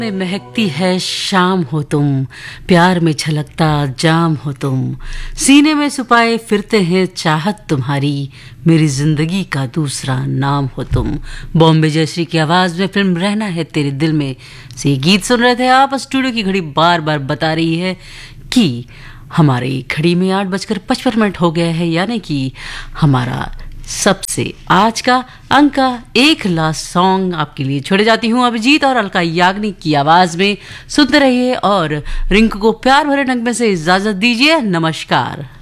में महकती है शाम हो तुम, प्यार में छलकता जाम हो तुम, सीने में छुपाए फिरते हैं चाहत तुम्हारी, मेरी जिंदगी का दूसरा नाम हो तुम। बॉम्बे जयश्री की आवाज में फिल्म रहना है तेरे दिल में से ये गीत सुन रहे थे आप। स्टूडियो की घड़ी बार बार बता रही है कि हमारी घड़ी में 8:55 हो गया है, यानी कि हमारा सबसे आज का अंक का एक लास्ट सॉन्ग आपके लिए छोड़े जाती हूँ। अभिजीत और अलका याग्निक की आवाज में सुनते रहिए और रिंकू को प्यार भरे ढंग में से इजाजत दीजिए। नमस्कार।